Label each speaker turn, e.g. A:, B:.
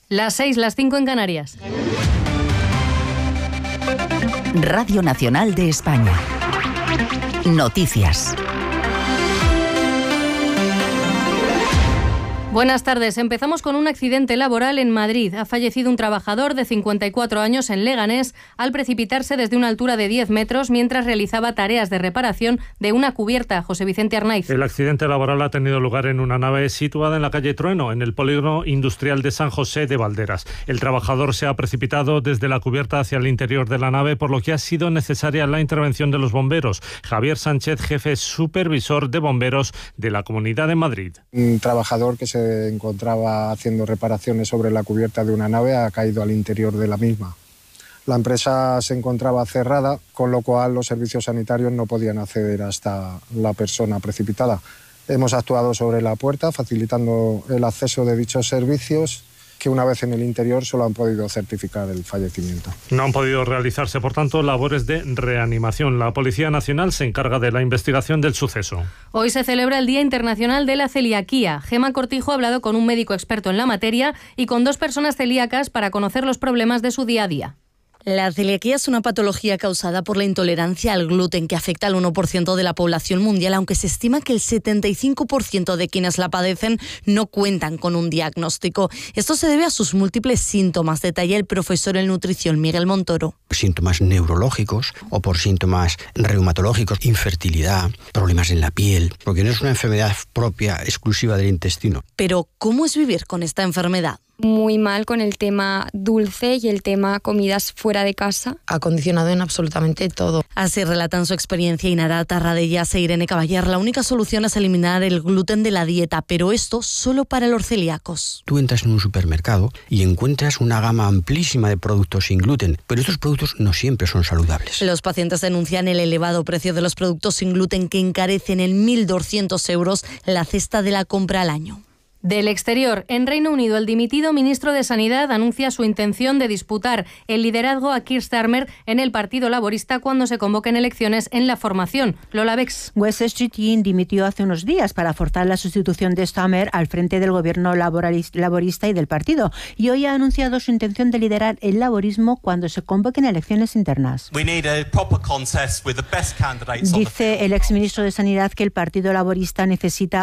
A: Las 6, las 5 en Canarias.
B: Radio Nacional de España. Noticias.
A: Buenas tardes. Empezamos con un accidente laboral en Madrid. Ha fallecido un trabajador de 54 años en Leganés al precipitarse desde una altura de 10 metros mientras realizaba tareas de reparación de una cubierta. José Vicente Arnaiz.
C: El accidente laboral ha tenido lugar en una nave situada en la calle Trueno, en el polígono industrial de San José de Valderas. El trabajador se ha precipitado desde la cubierta hacia el interior de la nave, por lo que ha sido necesaria la intervención de los bomberos. Javier Sánchez, jefe supervisor de bomberos de la Comunidad de Madrid.
D: Un trabajador que se encontraba haciendo reparaciones sobre la cubierta de una nave ha caído al interior de la misma. La empresa se encontraba cerrada, con lo cual los servicios sanitarios no podían acceder hasta la persona precipitada. Hemos actuado sobre la puerta, facilitando el acceso de dichos servicios, que una vez en el interior solo han podido certificar el fallecimiento.
C: No han podido realizarse, por tanto, labores de reanimación. La Policía Nacional se encarga de la investigación del suceso.
A: Hoy se celebra el Día Internacional de la Celiaquía. Gema Cortijo ha hablado con un médico experto en la materia y con 2 personas celíacas para conocer los problemas de su día a día.
E: La celiaquía es una patología causada por la intolerancia al gluten que afecta al 1% de la población mundial, aunque se estima que el 75% de quienes la padecen no cuentan con un diagnóstico. Esto se debe a sus múltiples síntomas, detalla el profesor en nutrición Miguel Montoro.
F: Síntomas neurológicos o por síntomas reumatológicos, infertilidad, problemas en la piel, porque no es una enfermedad propia, exclusiva del intestino.
E: Pero, ¿cómo es vivir con esta enfermedad?
G: Muy mal con el tema dulce y el tema comidas fuera de casa.
H: Ha condicionado en absolutamente todo.
E: Así relatan su experiencia Inara Tarradellas e Irene Caballar. La única solución es eliminar el gluten de la dieta, pero esto solo para los celíacos.
F: Tú entras en un supermercado y encuentras una gama amplísima de productos sin gluten, pero estos productos no siempre son saludables.
E: Los pacientes denuncian el elevado precio de los productos sin gluten que encarecen en 1.200 euros la cesta de la compra al año.
A: Del exterior, en Reino Unido, el dimitido ministro de Sanidad anuncia su intención de disputar el liderazgo a Keir Starmer en el Partido Laborista cuando se convoquen elecciones en la formación. Lola Bex.
I: Wes Streeting dimitió hace unos días para forzar la sustitución de Starmer al frente del gobierno laborista y del partido, y hoy ha anunciado su intención de liderar el laborismo cuando se convoquen elecciones internas. Dice el exministro de Sanidad que el Partido Laborista necesita